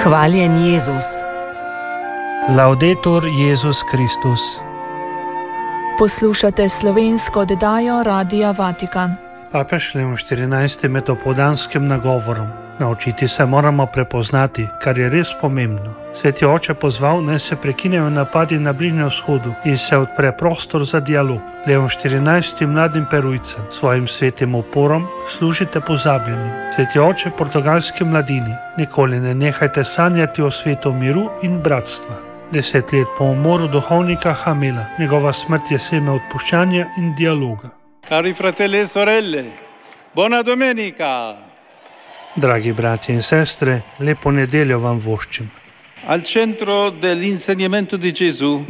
Hvaljen Jezus. Laudetur Jezus Kristus. Poslušate slovensko oddajo Radia Vatikan. Papež Leon XIV. Med opoldanskim nagovorom: naučiti se moramo prepoznati, kar je res pomembno. Sveti oče pozval, naj se prekinejo napadi na Bližnjem vzhodu in se odpre prostor za dialog. Leon XIV. Mladim perujcem, svojim svetim oporom, služite pozabljenim. Sveti oče portugalski mladini, nikoli ne nehajte sanjati o svetu miru in bratstva. 10 let po umoru duhovnika Hamela, njegova smrt je seme odpuščanja in dialoga. Cari fratelli e sorelle, buona domenica! Dragi bratje in sestre, lepo nedeljo vam voščim. Al centro dell'insegnamento di Gesù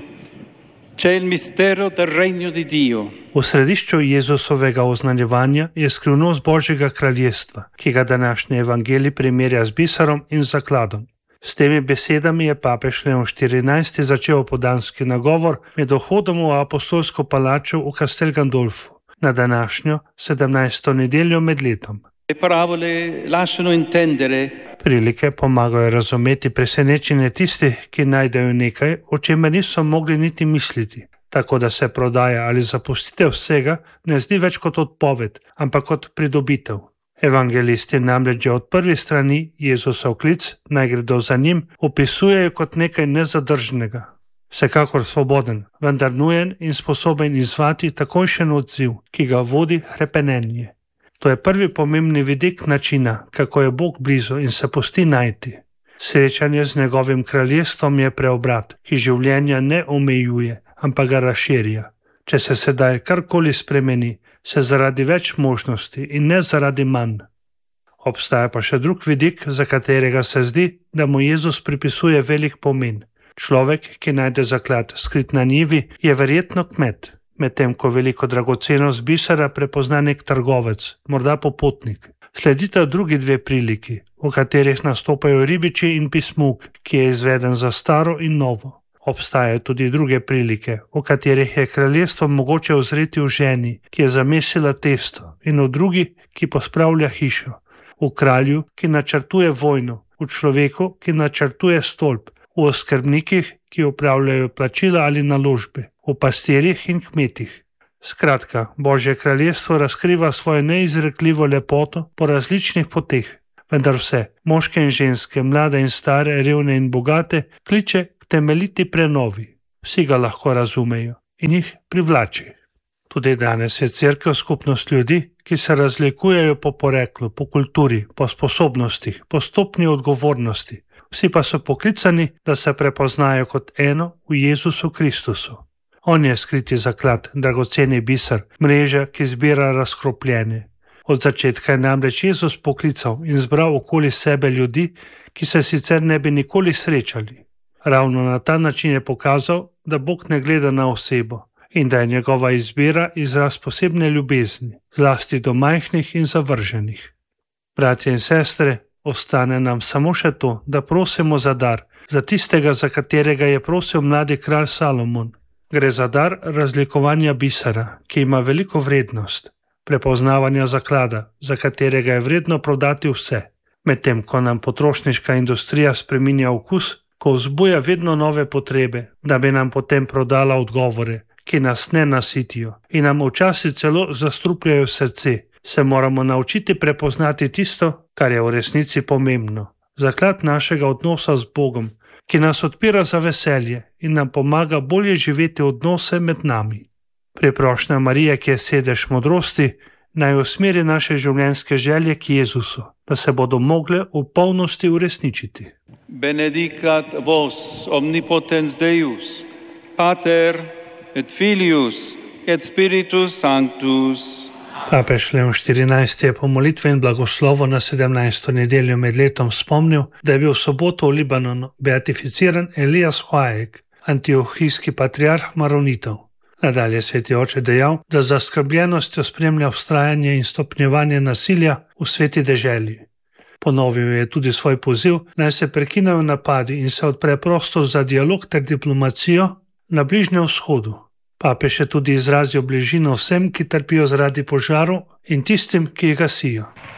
c'è il mistero del regno di Dio. V središču Jezusovega oznanjevanja je skrivnost Božjega kraljestva, ki ga današnji evangelij primerja z biserom in zakladom. S temi besedami je papež Leon XIV. Začel opoldanski nagovor med vhodom v apostolsko palačo v Castel Gandolfo na današnjo 17. nedeljo med letom. Le parabole lasciano intendere Prilike pomagajo razumeti presenečenje tistih, ki najdejo nekaj, o čemer niso mogli niti misliti. Tako da se prodaja ali zapustitev vsega ne zdi več kot odpoved, ampak kot pridobitev. Evangelisti namreč že od prve strani Jezusov klic, naj gredo za njim, opisujejo kot nekaj nezadržnega. Vsekakor svoboden, vendar nujen in sposoben izzvati takojšen odziv, ki ga vodi hrepenenje. To je prvi pomembni vidik načina, kako je Bog blizu in se pusti najti. Srečanje z njegovim kraljestvom je preobrat, ki življenja ne omejuje, ampak ga razširja. Če se sedaj karkoli spremeni, se zaradi več možnosti in ne zaradi manj. Obstaja pa še drug vidik, za katerega se zdi, da mu Jezus pripisuje velik pomen. Človek, ki najde zaklad skrit na njivi, je verjetno kmet, medtem ko veliko dragocenost bisera prepozna nek trgovec, morda popotnik. Sledita drugi dve priliki, v katerih nastopajo ribiči in pismuk, ki je izveden za staro in novo. Obstajajo tudi druge prilike, v katerih je kraljestvo mogoče uzreti v ženi, ki je zamesila testo, in v drugi, ki pospravlja hišo, v kralju, ki načrtuje vojno, v človeku, ki načrtuje stolp, v oskrbnikih, ki upravljajo plačila ali naložbe, v pastirjih in kmetih. Skratka, Božje kraljestvo razkriva svojo neizrekljivo lepoto po različnih poteh, vendar vse, moške in ženske, mlade in stare, revne in bogate, kliče k temeljiti prenovi. Vsi ga lahko razumejo in jih privlači. Tudi danes je Cerkev skupnost ljudi, ki se razlikujejo po poreklu, po kulturi, po sposobnostih, po stopnji odgovornosti. Vsi pa so poklicani, da se prepoznajo kot eno v Jezusu Kristusu. On je skriti zaklad, dragoceni biser, mreža, ki zbira razkropljene. Od začetka je namreč Jezus poklical in zbral okoli sebe ljudi, ki se sicer ne bi nikoli srečali. Ravno na ta način je pokazal, da Bog ne gleda na osebo in da je njegova izbira izraz posebne ljubezni, zlasti do majhnih in zavrženih. Bratje in sestre, ostane nam samo še to, da prosimo za dar, za tistega, za katerega je prosil mladi kralj Salomon. Gre za dar razlikovanja bisera, ki ima veliko vrednost, prepoznavanja zaklada, za katerega je vredno prodati vse. Medtem ko nam potrošniška industrija spreminja okus, ko vzbuja vedno nove potrebe, da bi nam potem prodala odgovore, ki nas ne nasitijo in nam včasih celo zastrupljajo srce, se moramo naučiti prepoznati tisto, kar je v resnici pomembno. Zaklad našega odnosa z Bogom, ki nas odpira za veselje in nam pomaga bolje živeti odnose med nami. Priprošnja Marije, ki je sedež modrosti, naj usmeri naše življenjske želje k Jezusu, da se bodo mogle v polnosti uresničiti. Benedicat vos omnipotens Deus, Pater et Filius et Spiritus Sanctus. Papež Leon XIV. Je po molitvi in blagoslovu na 17. nedeljo med letom spomnil, da je bil v soboto v Libanonu beatificiran Elijas Huajek, antiohijski patriarh Maronitov. Nadalje sveti oče dejal, da z zaskrbljenostjo spremlja vztrajanje in stopnjevanje nasilja v sveti deželi. Ponovil je tudi svoj poziv, naj se prekinejo napadi in se odpre prostor za dialog ter diplomacijo na Bližnjem vzhodu. Papež je tudi izrazil bližino vsem, ki trpijo zaradi požarov in tistim, ki jih gasijo.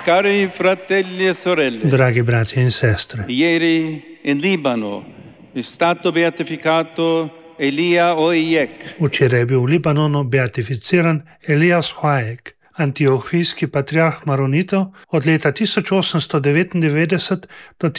Cari fratelli e sorelle, Dragi bratje in sestre, ieri in Libano è stato beatificato Elia Ojek, včeraj je bil v Libanonu beatificiran Elias Hojek, antiohijski patriarh Maronitov od leta 1899 do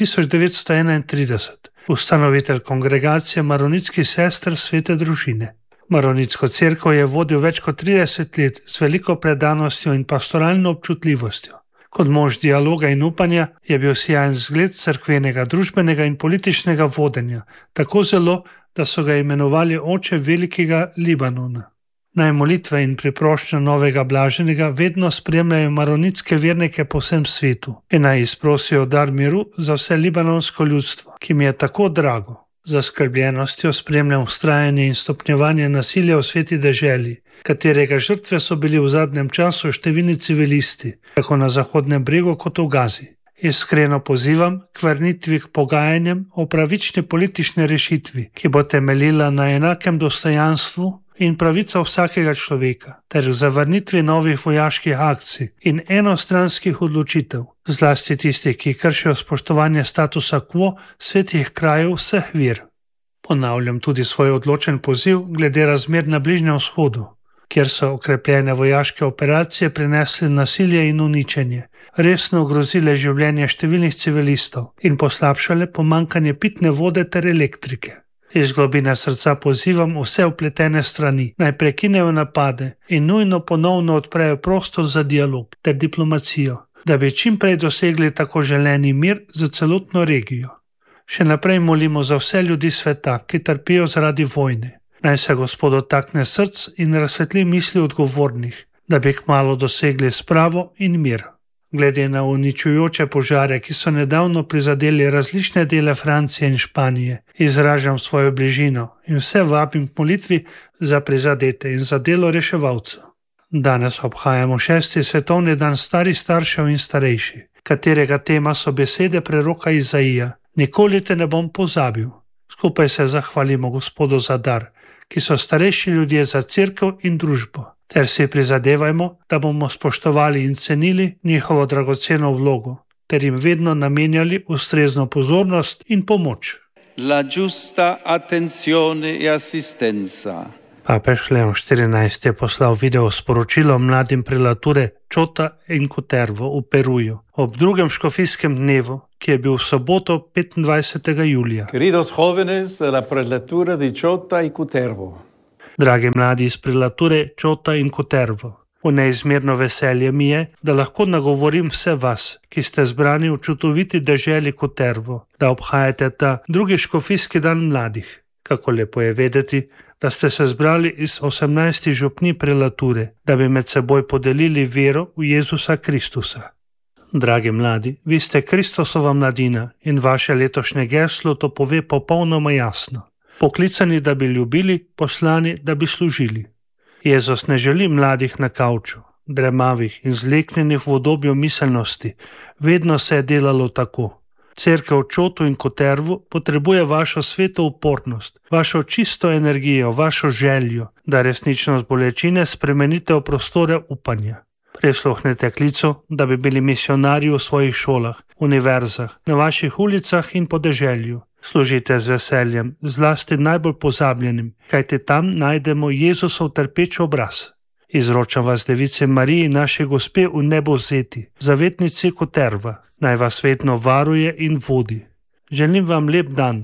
1931, ustanovitelj kongregacije maronitskih sester Svete družine. Maronitsko cerkev je vodil več kot 30 let z veliko predanostjo in pastoralno občutljivostjo. Kot mož dialoga in upanja je bil sijajen zgled cerkvenega, družbenega in političnega vodenja, tako zelo, da so ga imenovali oče velikega Libanona. Naj molitve in priprošnja novega blaženega vedno spremljajo maronitske vernike po vsem svetu in naj izprosijo dar miru za vse libanonsko ljudstvo, ki mi je tako drago. Z zaskrbljenostjo spremljam vztrajanje in stopnjevanje nasilja v sveti deželi, katerega žrtve so bili v zadnjem času številni civilisti, tako na Zahodnem bregu kot v Gazi. Iskreno pozivam k vrnitvi k pogajanjem o pravični politični rešitvi, ki bo temeljila na enakem dostojanstvu in pravica vsakega človeka, ter v zavrnitvi novih vojaških akcij in enostranskih odločitev, zlasti tistih, ki kršijo spoštovanje statusa quo svetih krajev vseh vir. Ponavljam tudi svoj odločen poziv glede razmer na Bližnjem vzhodu, kjer so okrepljene vojaške operacije prinesli nasilje in uničenje, resno ogrozile življenje številnih civilistov in poslabšale pomanjkanje pitne vode ter elektrike. Iz globine srca pozivam vse vpletene strani, naj prekinejo napade in nujno ponovno odprejo prostor za dialog ter diplomacijo, da bi čim prej dosegli tako želeni mir za celotno regijo. Še naprej molimo za vse ljudi sveta, ki trpijo zaradi vojne. Naj se Gospod dotakne src in razsvetli misli odgovornih, da bi kmalu dosegli spravo in mir. Glede na uničujoče požare, ki so nedavno prizadeli različne dele Francije in Španije, izražam svojo bližino in vse vabim k molitvi za prizadete in za delo reševalcev. Danes obhajamo 6. svetovni dan starih staršev in starejših, katerega tema so besede preroka Izaija: Nikoli te ne bom pozabil. Skupaj se zahvalimo Gospodu za dar, ki so starejši ljudje za cerkev in družbo, ter si prizadevajmo, da bomo spoštovali in cenili njihovo dragoceno vlogo, ter jim vedno namenjali ustrezno pozornost in pomoč. la giusta attenzione e assistenza. Papež Leon XIV je poslal video sporočilo mladim prelature Čota in Cutervo v Peruju ob drugem škofijskem dnevu, ki je bil v soboto 25. julija. Queridos jóvenes de la prelatura di Chota y Cutervo, Dragi mladi iz prelature Čota in Cutervo, v neizmerno veselje mi je, da lahko nagovorim vse vas, ki ste zbrani v čudoviti deželi Cutervo, da obhajate ta drugi škofijski dan mladih. Kako lepo je vedeti, da ste se zbrali iz 18 župni prelature, da bi med seboj podelili vero v Jezusa Kristusa. Dragi mladi, vi ste Kristusova mladina in vaše letošnje geslo to pove popolnoma jasno. Poklicani, da bi ljubili, poslani, da bi služili. Jezus ne želi mladih na kavču, dremavih in zleknjenih v obdobju miselnosti. Vedno se je delalo tako. Cerkev v Čotu in Cutervu potrebuje vašo sveto upornost, vašo čisto energijo, vašo željo, da resničnost bolečine spremenite v prostore upanja. Prisluhnite klicu, da bi bili misionarji v svojih šolah, univerzah, na vaših ulicah in podeželju. Služite z veseljem, zlasti najbolj pozabljenim, kajti tam najdemo Jezusov trpeč obraz. Izročam vas Devici Mariji, naši Gospe v nebo vzeti, zavetnici Cuterva, naj vas vedno varuje in vodi. Želim vam lep dan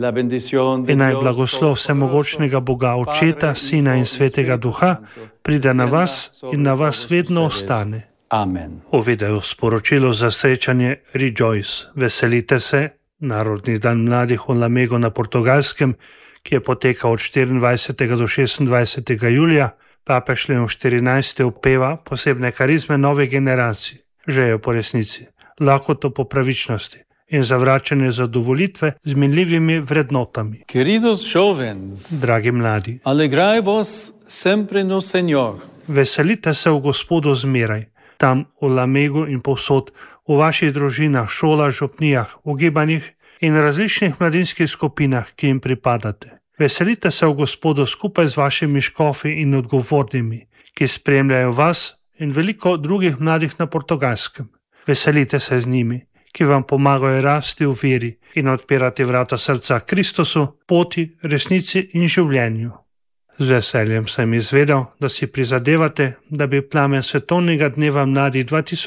in naj blagoslov vsemogočnega Boga, Očeta, Sina in Svetega Duha pride na vas in na vas vedno ostane. Amen. V videu sporočilo za srečanje Rejoice, veselite se, Narodni dan mladih v Lamegu na Portugalskem, ki je potekal od 24. do 26. julija, papež Leon XIV opeva posebne karizme nove generacije, željo po resnici, lakoto po pravičnosti in zavračanje zadovolitve z minljivimi vrednotami. Queridos jóvenes, Dragi mladi, alegrai-vos sempre no Señor. veselite se v Gospodu zmeraj, tam v Lamegu in povsod, v vaših družinah, šolah, župnijah, v gibanjih in različnih mladinskih skupinah, ki jim pripadate. Veselite se v Gospodu skupaj z vašimi škofi in odgovornimi, ki spremljajo vas in veliko drugih mladih na Portugalskem. Veselite se z njimi, ki vam pomagajo rasti v veri in odpirati vrata srca Kristusu, poti, resnici in življenju. Z veseljem sem izvedel, da si prizadevate, da bi plamen svetovnega dneva mladih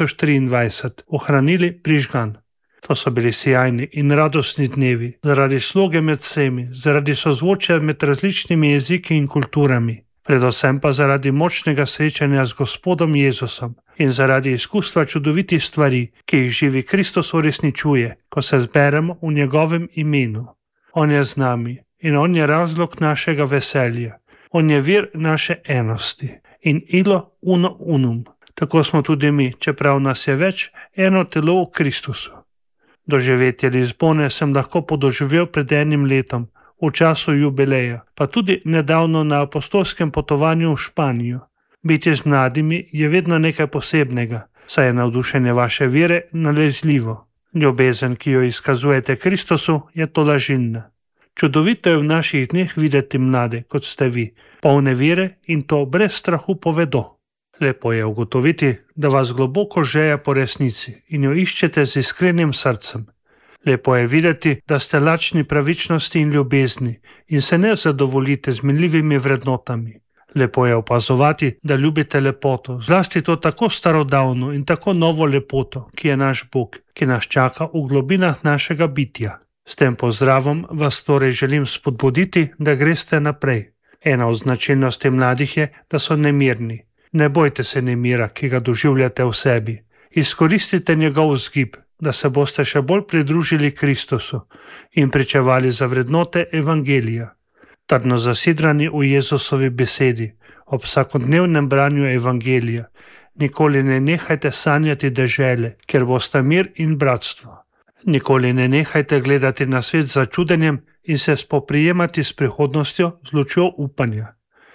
2023 ohranili prižgan. To so bili sijajni in radostni dnevi, zaradi sloge med vsemi, zaradi sozvočja med različnimi jeziki in kulturami, predvsem pa zaradi močnega srečanja z Gospodom Jezusom in zaradi izkustva čudovitih stvari, ki jih živi Kristus uresničuje, ko se zberemo v njegovem imenu. On je z nami in on je razlog našega veselja. On je vir naše enosti in ilo uno unum. Tako smo tudi mi, čeprav nas je več, eno telo v Kristusu. Doživetje Lizbone sem lahko podoživel pred 1 letom, v času jubileja, pa tudi nedavno na apostolskem potovanju v Španijo. Biti z mladimi je vedno nekaj posebnega, saj je navdušenje vaše vere nalezljivo. Ljubezen, ki jo izkazujete Kristusu, je tolažilna. Čudovito je v naših dneh videti mlade, kot ste vi, polne vere in to brez strahu povedo. Lepo je ugotoviti, da vas globoko žeja po resnici in jo iščete z iskrenim srcem. Lepo je videti, da ste lačni pravičnosti in ljubezni in se ne zadovoljite z minljivimi vrednotami. Lepo je opazovati, da ljubite lepoto, zlasti to tako starodavno in tako novo lepoto, ki je naš Bog, ki nas čaka v globinah našega bitja. S tem pozdravom vas torej želim spodbuditi, da greste naprej. Ena od značilnosti mladih je, da so nemirni. Ne bojte se nemira, ki ga doživljate v sebi. Izkoristite njegov vzgib, da se boste še bolj pridružili Kristusu in pričevali za vrednote evangelija. Trdno zasidrani v Jezusovi besedi, ob vsakodnevnem branju evangelija, nikoli ne nehajte sanjati dežele, kjer boste mir in bratstvo. Nikoli ne nehajte gledati na svet z začudenjem in se spoprijemati s prihodnostjo z lučjo upanja.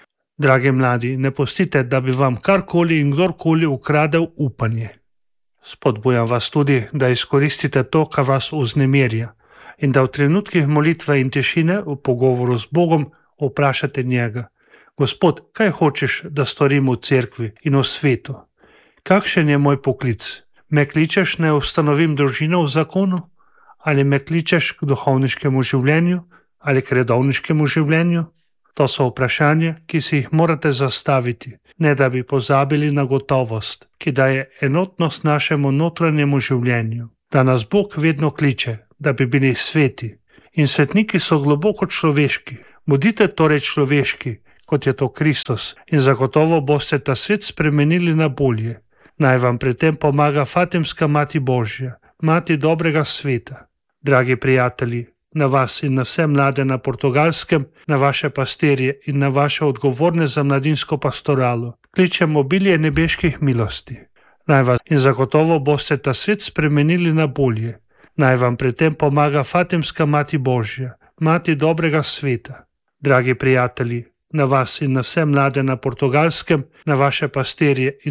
Dragi mladi, ne pustite, da bi vam karkoli in kdorkoli ukradel upanje. Spodbujam vas tudi, da izkoristite to, kar vas vznemirja, in da v trenutkih molitve in tišine v pogovoru z Bogom vprašate njega: Gospod, kaj hočeš, da storim v cerkvi in v svetu? Kakšen je moj poklic? Me kličeš, naj ustanovim družino v zakonu? Ali me kličeš k duhovniškemu življenju ali k redovniškemu življenju? To so vprašanja, ki si jih morate zastaviti, ne da bi pozabili na gotovost, ki daje enotnost našemu notranjemu življenju, da nas Bog vedno kliče, da bi bili sveti. In svetniki so globoko človeški. Bodite torej človeški, kot je to Kristus, in zagotovo boste ta svet spremenili na bolje. Naj vam pri tem pomaga Fatimska Mati Božja, Mati dobrega sveta. Dragi prijatelji, na vas in na vse mlade na Portugalskem, na vaše pastirje in na vaše odgovorne za mladinsko pastoralo kličem obilje nebeških milosti. Naj vas in zagotovo boste ta svet spremenili na bolje. Naj vam pri tem pomaga Fatimska Mati Božja, Mati dobrega sveta. Dragi prijatelji, na vas in na vse mlade na Portugalskem, na vaše pastirje in